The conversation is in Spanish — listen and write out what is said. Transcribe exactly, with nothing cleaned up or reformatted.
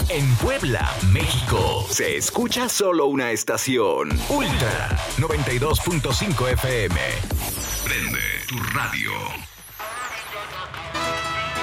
En Puebla, México, se escucha solo una estación. Ultra noventa y dos punto cinco F M. Prende tu radio.